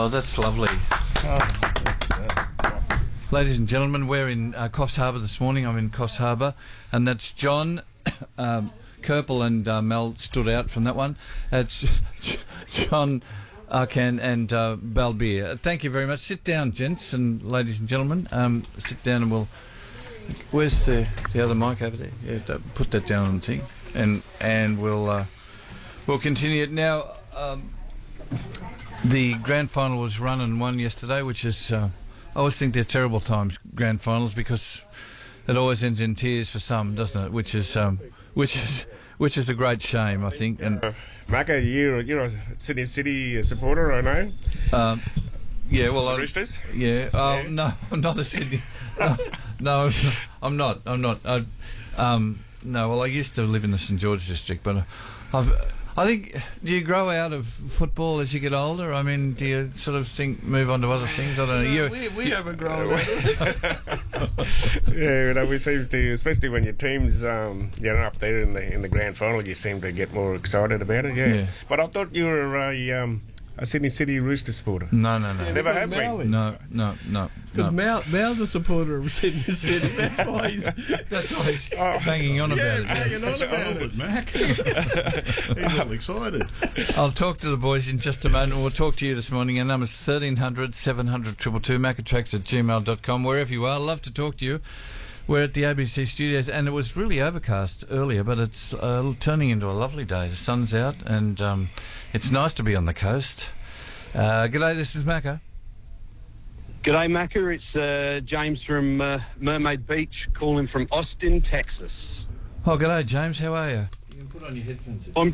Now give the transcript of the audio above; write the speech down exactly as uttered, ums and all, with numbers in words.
Oh, that's lovely. Oh, Ladies and gentlemen, we're in uh, Coffs Harbour this morning. I'm in Coffs Harbour, and that's John, um, Kerpel and uh, Mel stood out from that one. It's John Arcan and uh, Balbir. Thank you very much. Sit down, gents and ladies and gentlemen. Um, sit down and we'll... Where's the, the other mic over there? Yeah, put that down on the thing. And, and we'll, uh, we'll continue it now. Um, the grand final was run and won yesterday, which is... Uh, I always think they're terrible times, grand finals, because it always ends in tears for some, doesn't it? Which is, um, which is, which is a great shame, I think. And uh, Macca, you're you're a Sydney City supporter, I know. Um, yeah, well, the I, Roosters. Yeah. Oh yeah. no, I'm not a Sydney. no, no, I'm not. I'm not. I, um, no. Well, I used to live in the St George district, but I've. I think, do you grow out of football as you get older? I mean, do you sort of think, move on to other things? I don't know. No, you, we we you, haven't grown out. Yeah, you know, we seem to, especially when your team's um, you know, up there in the in the grand final, you seem to get more excited about it. Yeah. Yeah. But I thought you were a, um, a Sydney City Rooster supporter. No, no, no. Yeah, Never because have Mal been. is. No, no, no. Because no. Mal, Mal's a supporter of Sydney City. That's why he's, That's why he's Oh. banging on about yeah, it. hanging on about Oh, it. but Mac, he's all excited. I'll talk to the boys in just a moment. We'll talk to you this morning. Our number's thirteen hundred, seven hundred, two two two, macatrax at gmail dot com. Wherever you are, love to talk to you. We're at the A B C studios, and it was really overcast earlier, but it's uh, turning into a lovely day. The sun's out, and um, it's nice to be on the coast. Uh, g'day, this is Macca. G'day, Macca. It's uh, James from uh, Mermaid Beach, calling from Austin, Texas. Oh, g'day, James. How are you? You can put on your headphones. I'm